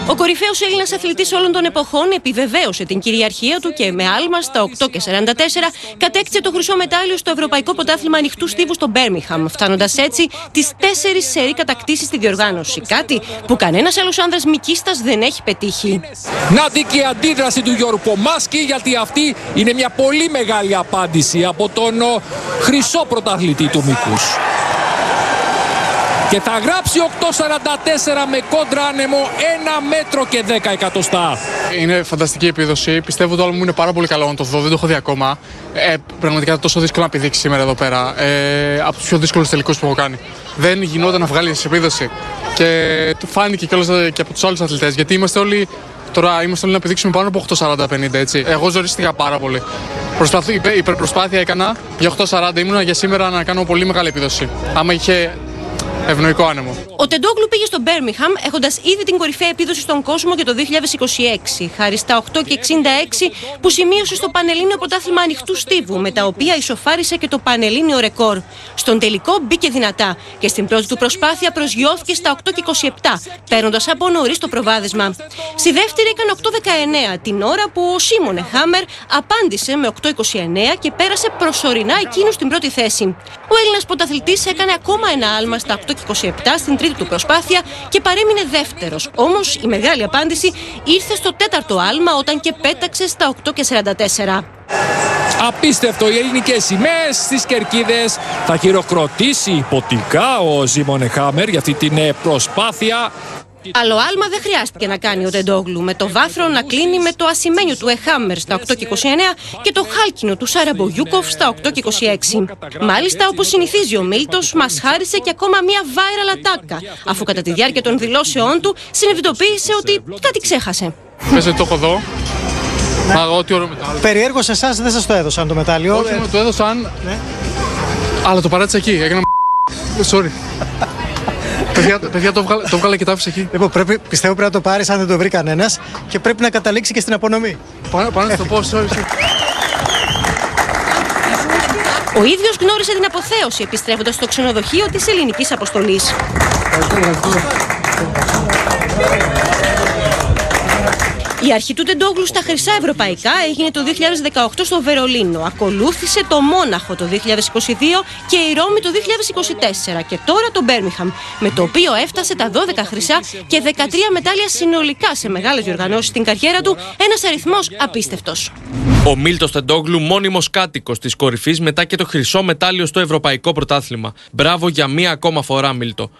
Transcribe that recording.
Ο κορυφαίος Έλληνας αθλητής όλων των εποχών επιβεβαίωσε την κυριαρχία του και με άλμα στα 8:44 κατέκτησε το χρυσό μετάλλιο στο Ευρωπαϊκό Πρωτάθλημα Ανοιχτού Στίβου στο Μπέρμιγχαμ, φτάνοντας έτσι τις 4 σερί κατακτήσεις στη διοργάνωση. Κάτι που κανένας άλλος άνδρας μικίστας δεν έχει πετύχει. Να δει και η αντίδραση του Γιώργου Πομάσκη, γιατί αυτή είναι μια πολύ μεγάλη απάντηση από τον χρυσό πρωταθλητή του μήκους. Και θα γράψει 8:44 με κόντρα άνεμο 1 μέτρο και 10 εκατοστά. Είναι φανταστική επίδοση. Πιστεύω το άλλο μου είναι πάρα πολύ καλό να το δω. Δεν το έχω δει ακόμα. Πραγματικά τόσο δύσκολο να πηδήξει σήμερα εδώ πέρα. Από τους πιο δύσκολους τελικούς που έχω κάνει. Δεν γινόταν να βγάλει επίδοση. Και φάνηκε κιόλας και από τους άλλους αθλητές. Γιατί είμαστε όλοι να πηδήξουμε πάνω από 8:40-50, έτσι. Εγώ ζορίστηκα πάρα πολύ. Υπερπροσπάθεια έκανα για 8:40. Ήμουνα για σήμερα να κάνω πολύ μεγάλη επίδοση. Άμα είχε ευνοϊκό άνεμο. Ο Τεντόγλου πήγε στο Μπέρμιγχαμ έχοντας ήδη την κορυφαία επίδοση στον κόσμο για το 2026, χάρη στα 8:66 που σημείωσε στο Πανελλήνιο Πρωτάθλημα Ανοιχτού Στίβου, με τα οποία ισοφάρισε και το Πανελλήνιο ρεκόρ. Στον τελικό μπήκε δυνατά και στην πρώτη του προσπάθεια προσγειώθηκε στα 8:27, παίρνοντας από νωρίς το προβάδισμα. Στη δεύτερη έκανε 8:19, την ώρα που ο Σίμονε Χάμερ απάντησε με 8:29 και πέρασε προσωρινά εκείνου στην πρώτη θέση. Ο Έλληνας πρωταθλητής έκανε ακόμα ένα άλμα στα 8:27 στην τρίτη του προσπάθεια και παρέμεινε δεύτερος. Όμως η μεγάλη απάντηση ήρθε στο τέταρτο άλμα όταν και πέταξε στα 8:44. Απίστευτο, οι ελληνικές σημαίες στις κερκίδες. Θα χειροκροτήσει υποτικά ο Σίμονε Χάμερ για αυτή την προσπάθεια. Άλλο άλμα δεν χρειάστηκε να κάνει ο Τεντόγλου, με το βάθρο να κλείνει με το ασημένιο του Εχάμερ στα 8:29 και το χάλκινο του Σαραμπογιούκοφ στα 8:26. Μάλιστα, όπως συνηθίζει ο Μίλτος, μας χάρισε και ακόμα μία viral ατάκα, αφού κατά τη διάρκεια των δηλώσεών του συνειδητοποίησε ότι κάτι ξέχασε. Πες ότι το έχω δω. Ό,τι ωραίο μετάλλιο. Περιέργως εσάς δεν σας το έδωσαν το μετάλλιο. Όχι, μου το έδωσαν, ναι. Αλλά το παράτησα εκεί. Έκανα sorry. Παιδιά, το βγάλα και το άφησα εκεί. Λοιπόν, πιστεύω πρέπει να το πάρεις αν δεν το βρει κανένας και πρέπει να καταλήξει και στην απονομή. Πάνω να το πω, sorry. Ο ίδιος γνώρισε την αποθέωση επιστρέφοντας στο ξενοδοχείο της ελληνικής αποστολής. Η αρχή του Τεντόγλου στα χρυσά ευρωπαϊκά έγινε το 2018 στο Βερολίνο. Ακολούθησε το Μόναχο το 2022 και η Ρώμη το 2024 και τώρα το Μπέρμιγχαμ, με το οποίο έφτασε τα 12 χρυσά και 13 μετάλλια συνολικά σε μεγάλες διοργανώσεις στην καριέρα του, ένας αριθμός απίστευτος. Ο Μίλτος Τεντόγλου, μόνιμος κάτοικος της κορυφής μετά και το χρυσό μετάλλιο στο Ευρωπαϊκό Πρωτάθλημα. Μπράβο για μία ακόμα φορά, Μίλτο.